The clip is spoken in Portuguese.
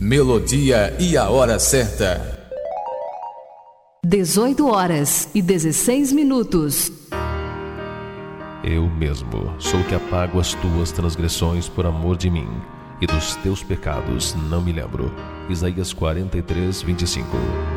melodia e a hora certa. 18h16. Eu mesmo sou o que apago as tuas transgressões por amor de mim, e dos teus pecados não me lembro. Isaías 43:25.